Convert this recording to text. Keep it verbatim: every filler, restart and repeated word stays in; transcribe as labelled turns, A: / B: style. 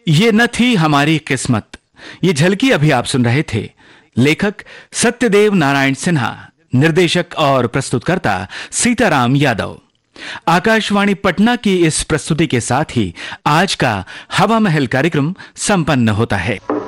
A: ये न थी हमारी किस्मत। ये झलकी अभी आप सुन रहे थे। लेखक सत्यदेव नारायण सिन्हा, निर्देशक और प्रस्तुतकर्ता सीताराम यादव। आकाशवाणी पटना की इस प्रस्तुति के साथ ही आज का हवा महल कार्यक्रम संपन्न होता है।